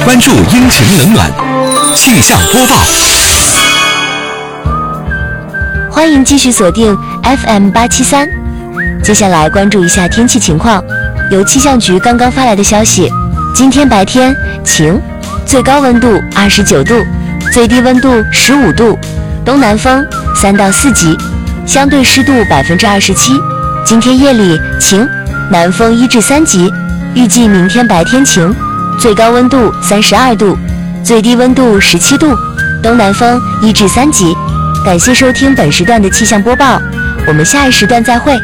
关注阴晴冷暖气象播报。 欢迎继续锁定 FM873。接下来关注一下天气情况。由气象局刚刚发来的消息，今天白天晴，最高温度29度，最低温度15度，东南风3到4级，相对湿度27%。今天夜里晴，南风1至3级，预计明天白天晴，最高温度32度，最低温度17度，东南风1至3级。感谢收听本时段的气象播报，我们下一时段再会。